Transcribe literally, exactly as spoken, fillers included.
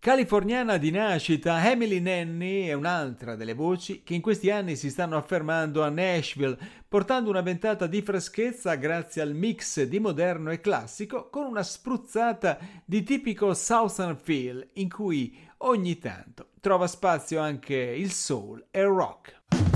Californiana di nascita, Emily Nanny è un'altra delle voci che in questi anni si stanno affermando a Nashville, portando una ventata di freschezza grazie al mix di moderno e classico con una spruzzata di tipico Southern feel in cui ogni tanto trova spazio anche il soul e il rock.